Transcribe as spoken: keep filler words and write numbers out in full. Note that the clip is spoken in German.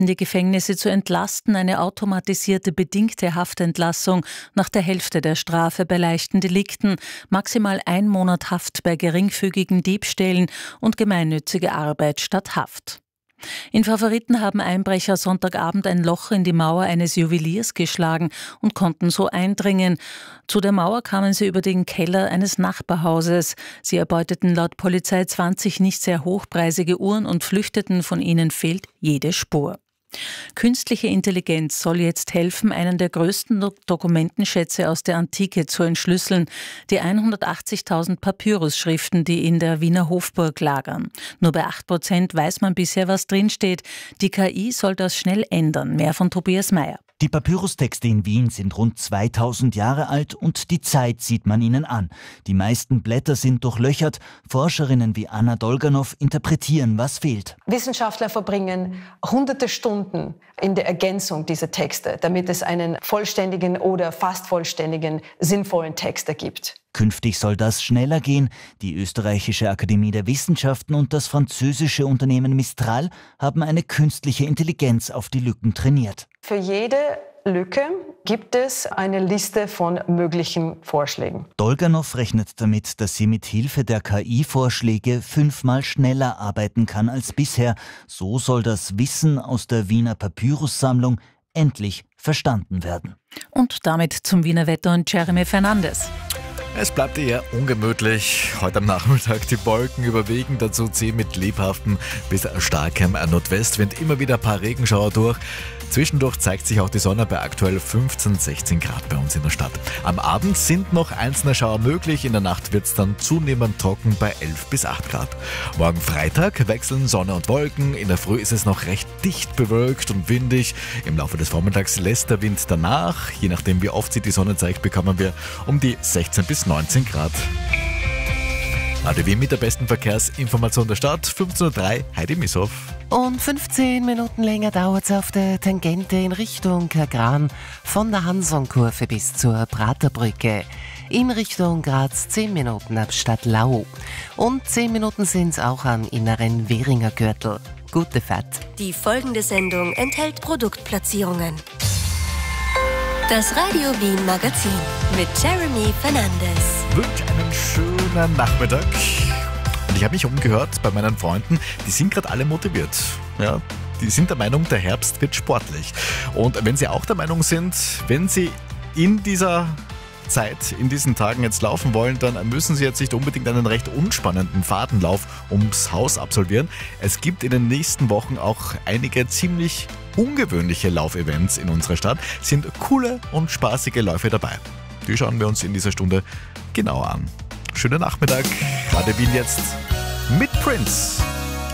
Beamten die Gefängnisse zu entlasten, eine automatisierte bedingte Haftentlassung nach der Hälfte der Strafe bei leichten Delikten, maximal ein Monat Haft bei geringfügigen Diebstählen und gemeinnützige Arbeit statt Haft. In Favoriten haben Einbrecher Sonntagabend ein Loch in die Mauer eines Juweliers geschlagen und konnten so eindringen. Zu der Mauer kamen sie über den Keller eines Nachbarhauses. Sie erbeuteten laut Polizei zwanzig nicht sehr hochpreisige Uhren und flüchteten, von ihnen fehlt jede Spur. Künstliche Intelligenz soll jetzt helfen, einen der größten Dokumentenschätze aus der Antike zu entschlüsseln, die hundertachtzigtausend Papyrusschriften, die in der Wiener Hofburg lagern. Nur bei acht Prozent weiß man bisher, was drinsteht. Die K I soll das schnell ändern. Mehr von Tobias Meyer. Die Papyrustexte in Wien sind rund zweitausend Jahre alt und die Zeit sieht man ihnen an. Die meisten Blätter sind durchlöchert. Forscherinnen wie Anna Dolganow interpretieren, was fehlt. Wissenschaftler verbringen hunderte Stunden in der Ergänzung dieser Texte, damit es einen vollständigen oder fast vollständigen, sinnvollen Text ergibt. Künftig soll das schneller gehen. Die Österreichische Akademie der Wissenschaften und das französische Unternehmen Mistral haben eine künstliche Intelligenz auf die Lücken trainiert. Für jede Lücke gibt es eine Liste von möglichen Vorschlägen. Dolganow rechnet damit, dass sie mit Hilfe der K I-Vorschläge fünfmal schneller arbeiten kann als bisher. So soll das Wissen aus der Wiener Papyrussammlung endlich verstanden werden. Und damit zum Wiener Wetter und Jeremy Fernandes. Es bleibt eher ungemütlich. Heute am Nachmittag die Wolken überwiegen, dazu ziehen mit lebhaftem bis starkem Nordwestwind immer wieder ein paar Regenschauer durch. Zwischendurch zeigt sich auch die Sonne bei aktuell fünfzehn, sechzehn Grad bei uns in der Stadt. Am Abend sind noch einzelne Schauer möglich, in der Nacht wird es dann zunehmend trocken bei elf bis acht Grad. Morgen Freitag wechseln Sonne und Wolken, in der Früh ist es noch recht dicht bewölkt und windig. Im Laufe des Vormittags lässt der Wind danach, je nachdem wie oft sich die Sonne zeigt, bekommen wir um die sechzehn bis neunzehn Grad. Radio Wien mit der besten Verkehrsinformation der Stadt, fünfzehn Uhr drei, Heidi Misshoff. Und fünfzehn Minuten länger dauert es auf der Tangente in Richtung Kagran von der Hansonkurve bis zur Praterbrücke. In Richtung Graz zehn Minuten ab Stadtlau. Und zehn Minuten sind es auch am inneren Währinger Gürtel. Gute Fahrt. Die folgende Sendung enthält Produktplatzierungen. Das Radio Wien Magazin mit Jeremy Fernandes. Wirklich einen schönen Nachmittag. Und ich habe mich umgehört bei meinen Freunden, die sind gerade alle motiviert. Ja, die sind der Meinung, der Herbst wird sportlich. Und wenn sie auch der Meinung sind, wenn sie in dieser Zeit, in diesen Tagen jetzt laufen wollen, dann müssen sie jetzt nicht unbedingt einen recht unspannenden Fadenlauf ums Haus absolvieren. Es gibt in den nächsten Wochen auch einige ziemlich ungewöhnliche Laufevents in unserer Stadt. Es sind coole und spaßige Läufe dabei. Die schauen wir uns in dieser Stunde genauer an. Schönen Nachmittag. Radio Wien jetzt mit Prince.